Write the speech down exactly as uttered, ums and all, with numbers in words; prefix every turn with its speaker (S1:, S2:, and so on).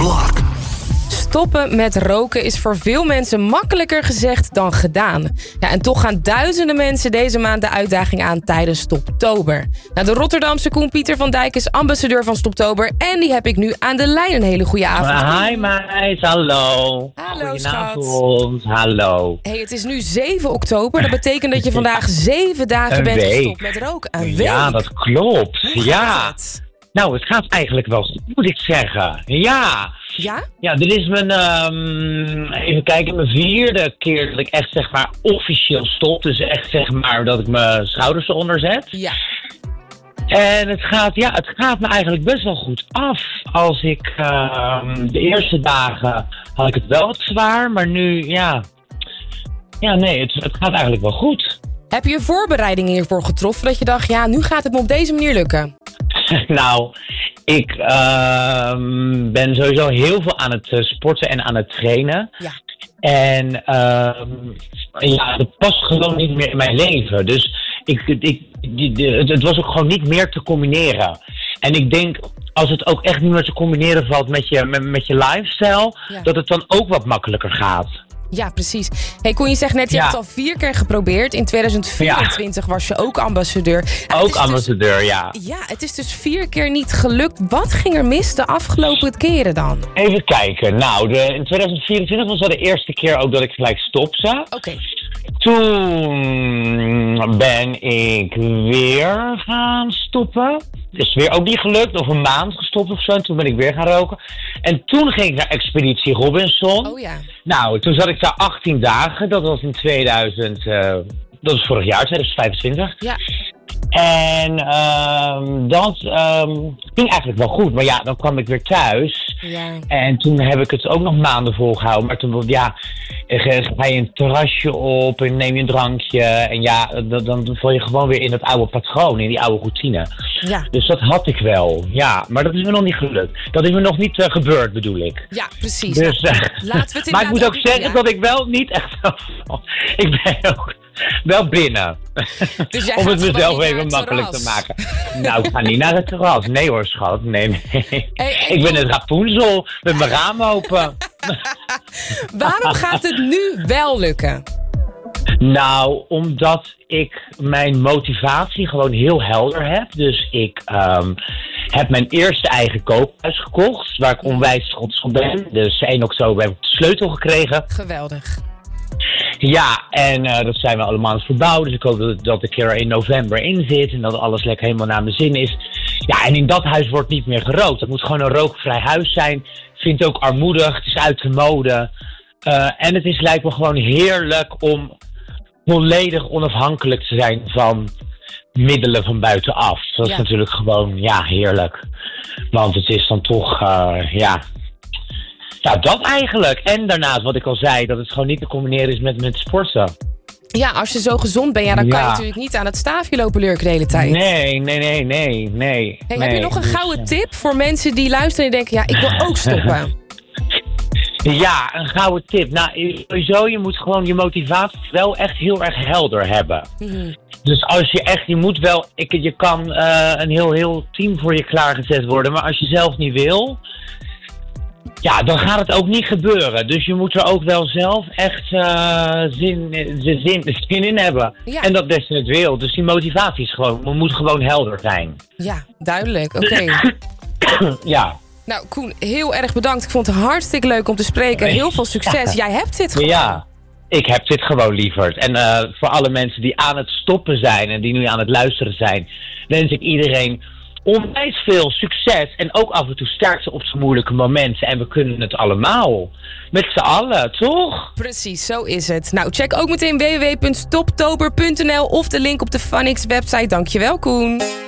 S1: klok.
S2: Stoppen met roken is voor veel mensen makkelijker gezegd dan gedaan. Ja, en toch gaan duizenden mensen deze maand de uitdaging aan tijdens Stoptober. Nou, de Rotterdamse Koen Pieter van Dijk is ambassadeur van Stoptober. En die heb ik nu aan de lijn. Een hele goede avond.
S3: Hi meis, hallo.
S2: Hallo,
S3: Goedenavond, hallo.
S2: Hey, het is nu zeven oktober. Dat betekent dat je vandaag zeven dagen
S3: Een
S2: bent
S3: week.
S2: gestopt met roken. Een week.
S3: Ja, dat klopt.
S2: Hoe gaat
S3: Ja.
S2: het?
S3: Nou, het gaat eigenlijk wel goed, moet ik zeggen. Ja.
S2: Ja?
S3: Ja, dit is mijn, ehm, even kijken, mijn vierde keer dat ik echt zeg maar officieel stop. Dus echt zeg maar dat ik mijn schouders eronder zet.
S2: Ja.
S3: En het gaat, ja, het gaat me eigenlijk best wel goed af. Als ik, ehm, de eerste dagen had ik het wel wat zwaar, maar nu, ja. Ja, nee, het, het gaat eigenlijk wel goed.
S2: Heb je voorbereidingen hiervoor getroffen dat je dacht, ja, nu gaat het me op deze manier lukken?
S3: Nou, ik ehm, ben sowieso heel veel aan het eh, sporten en aan het trainen.
S2: Ja.
S3: En ehm, ja, dat past gewoon niet meer in mijn leven. Dus ik, ik, die, die- het, het was ook gewoon niet meer te combineren. En ik denk, als het ook echt niet meer te combineren valt met je, met, met je lifestyle,
S2: Ja.
S3: dat het dan ook wat makkelijker gaat.
S2: Ja, precies. Hey Koen, je zegt net, je
S3: Ja.
S2: hebt het al vier keer geprobeerd. In tweeduizend vierentwintig was je ook ambassadeur. Ja, het
S3: Ook
S2: is dus-
S3: ambassadeur, ja.
S2: Ja, het is dus vier keer niet gelukt. Wat ging er mis de afgelopen keren dan?
S3: Even kijken. Nou, de, in tweeduizend vierentwintig was dat de eerste keer ook dat ik gelijk stopte.
S2: Oké.
S3: Toen ben ik weer gaan stoppen. Is weer ook niet gelukt. Nog een maand gestopt of zo. En toen ben ik weer gaan roken. En toen ging ik naar Expeditie Robinson.
S2: Oh ja.
S3: Nou, toen zat ik daar achttien dagen. Dat was in tweeduizend... eh, dat was vorig jaar, tweeduizend vijfentwintig.
S2: Ja.
S3: En ehm, dat ehm, ging eigenlijk wel goed. Maar ja, dan kwam ik weer thuis.
S2: Ja.
S3: En toen heb ik het ook nog maanden volgehouden. Maar toen, ja, eh, ga je een terrasje op en neem je een drankje. En ja, dan, dan val je gewoon weer in dat oude patroon, in die oude routine.
S2: Ja.
S3: Dus dat had ik wel, ja. Maar dat is me nog niet gelukt. Dat is me nog niet eh, gebeurd, bedoel ik.
S2: Ja, precies.
S3: Dus,
S2: Nou,
S3: eh,
S2: laten we het
S3: maar ik moet ook
S2: inderdaad
S3: zeggen
S2: ja.
S3: dat ik wel niet echt... ik ben ook wel binnen.
S2: Dus jij
S3: Om
S2: gaat
S3: het
S2: gewoon
S3: mezelf
S2: niet naar
S3: even
S2: het
S3: makkelijk
S2: terras.
S3: te maken. Nou, ik ga niet naar het terras. Nee hoor, schat. Nee, nee.
S2: Hey, hey,
S3: ik ben een Rapunzel met mijn raam open.
S2: Waarom gaat het nu wel lukken?
S3: Nou, omdat ik mijn motivatie gewoon heel helder heb. Dus ik ehm, heb mijn eerste eigen koophuis gekocht, waar ik onwijs trots op ben. Dus één oktober heb ik de sleutel gekregen.
S2: Geweldig.
S3: Ja, en eh, dat zijn we allemaal aan het verbouwen. Dus ik hoop dat, dat ik er in november in zit en dat alles lekker helemaal naar mijn zin is. Ja, en in dat huis wordt niet meer gerookt. Het moet gewoon een rookvrij huis zijn. Ik vind het ook armoedig, het is uit de mode. Uh, en het is lijkt me gewoon heerlijk om volledig onafhankelijk te zijn van middelen van buitenaf. Dat is
S2: Ja.
S3: natuurlijk gewoon, ja, heerlijk. Want het is dan toch, uh, ja... Ja, dat eigenlijk. En daarnaast, wat ik al zei, dat het gewoon niet te combineren is met, met sporten.
S2: Ja, als je zo gezond bent, ja, dan kan je
S3: Ja.
S2: natuurlijk niet aan het staafje lopen lurken de hele tijd.
S3: Nee, nee, nee, nee, nee.
S2: Hey,
S3: nee.
S2: heb je nog een
S3: Dus,
S2: gouden
S3: eh,
S2: tip voor mensen die luisteren en denken, ja, ik wil ook stoppen?
S3: Ja, een gouden tip. Nou, sowieso, je moet gewoon je motivatie wel echt heel erg helder hebben.
S2: Mhm.
S3: Dus als je echt, je moet wel, ik, je kan eh, een heel, heel team voor je klaargezet worden. Maar als je zelf niet wil, ja, dan gaat het ook niet gebeuren. Dus je moet er ook wel zelf echt eh, zin, zin, zin, zin in hebben.
S2: Ja.
S3: En dat best in het wil. Dus die motivatie is gewoon, moet gewoon helder zijn.
S2: Ja, duidelijk. Oké.
S3: Ja.
S2: Nou, Koen, heel erg bedankt. Ik vond het hartstikke leuk om te spreken. Heel veel succes. Jij hebt dit gewoon.
S3: Ja, ik heb dit gewoon lieverd. En uh, voor alle mensen die aan het stoppen zijn en die nu aan het luisteren zijn, wens ik iedereen onwijs veel succes en ook af en toe sterkte op zijn moeilijke momenten. En we kunnen het allemaal. Met z'n allen, toch?
S2: Precies, zo is het. Nou, check ook meteen w w w punt stoptober punt n l of de link op de Funix website. Dankjewel, Koen.